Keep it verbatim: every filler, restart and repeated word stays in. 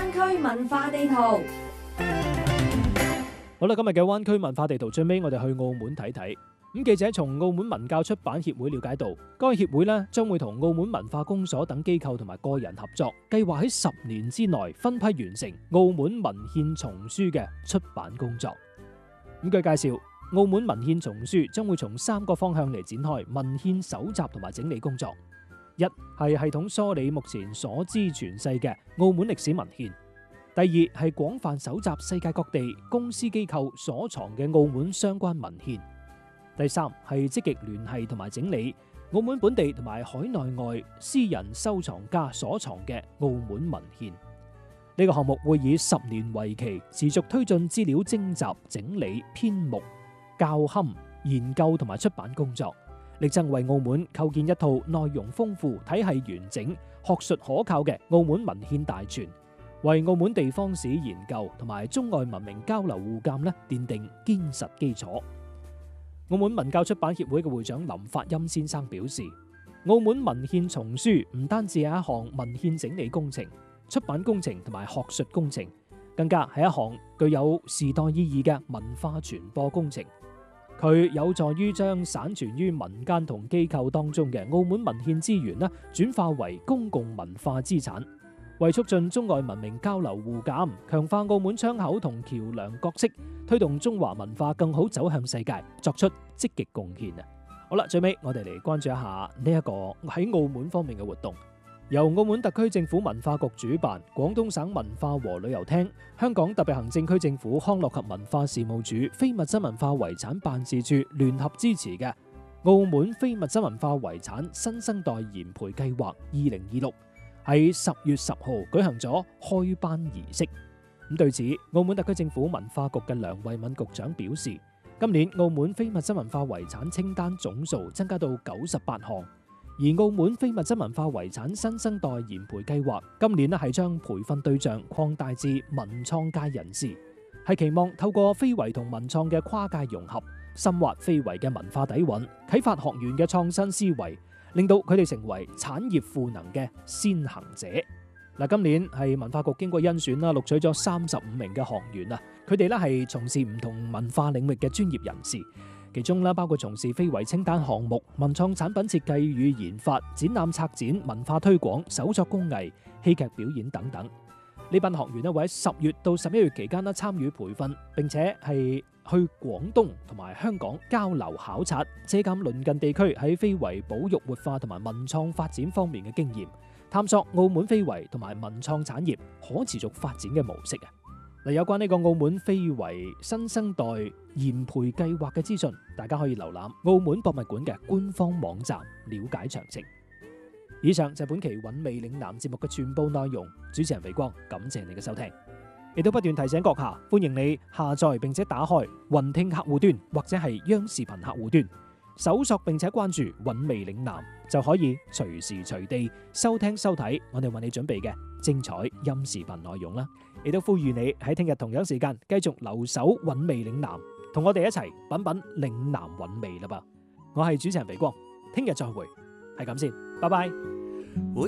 灣區文化地圖。 好啦，今日嘅灣區文化地圖最尾，我哋去澳門睇睇。咁記者從澳門文教出版協會了解到，該協會呢將會同澳門文化公所等機構同埋個人合作，計劃喺十年之內分批完成澳門文獻叢書嘅出版工作。咁據介紹，澳門文獻叢書將會從三個方向嚟展開文獻搜集同埋整理工作。一係系統梳理目前所知傳世嘅澳門歷史文獻；第二係廣泛搜集世界各地公司機構所藏嘅澳門相關文獻；第三係積極聯繫同埋整理澳門本地同埋海內外私人收藏家所藏嘅澳門文獻。呢個項目會以十年為期，持續推進資料徵集、整理、編目、校勘、研究同埋出版工作，力爭為澳門構建一套內容豐富、體系完整、學術可靠嘅澳門文獻大全，為澳門地方史研究同埋中外文明交流互鑒呢奠定堅實基礎。澳門文教出版協會嘅會長林發欽先生表示，澳門文獻叢書唔單止係一項文獻整理工程、出版工程同埋學術工程，更加係一項具有時代意義嘅文化傳播工程。佢有助於將散存於民間同機構當中嘅澳門文獻資源呢轉化為公共文化資產，為促進中外文明交流互鑒，強化澳門窗口同橋樑角色，推動中華文化更好走向世界，作出積極貢獻啊！好啦，最尾我哋嚟關注一下呢一個喺澳門方面嘅活動。由澳門特區政府文化局主辦，廣東省文化和旅遊廳、香港特別行政區政府康樂及文化事務署非物質文化遺產辦事處聯合支持嘅澳門非物質文化遺產新生代研培計劃二零二六喺十月十號舉行咗開班儀式。咁對此，澳門特區政府文化局嘅梁慧敏局長表示，今年澳門非物質文化遺產清單總數增加到九十八項。而澳門非物質文化遺產新生代研培計劃今年咧係將培訓對象擴大至文創界人士，係期望透過非遺同文創嘅跨界融合，深挖非遺嘅文化底蘊，啟發學員嘅創新思維，令到佢哋成為產業賦能嘅先行者。嗱，今年係文化局經過甄選啦，錄取咗三十五名嘅學員啊，佢哋咧係從事唔同文化領域嘅專業人士。其中啦，包括從事非遺清單項目、文創產品設計與研發、展覽策展、文化推廣、手作工藝、戲劇表演等等。呢班學員咧會喺十月到十一月期間咧參與培訓，並且係去廣東同埋香港交流考察，借鑒鄰近地區喺非遺保育活化同埋文創發展方面嘅經驗，探索澳門非遺同埋文創產業可持續發展嘅模式啊！嗱，有關呢個澳門非遺新生代研培計劃嘅資訊，大家可以瀏覽澳門博物館嘅官方網站了解詳情。以上就係本期韻味嶺南節目嘅全部內容。主持人肥光，感謝你嘅收聽，亦都不斷提醒閣下，歡迎你下載並且打開雲聽客戶端或者係央視頻客戶端，搜索並且關注韻味嶺南，就可以隨時隨地收聽收睇我哋為你準備嘅精彩音視頻內容啦。亦都呼籲你喺聽日同樣時間繼續留守韻味嶺南，同我哋一齊品品嶺南韻味啦噃。我係主持人肥光，聽日再會，係咁先，拜拜。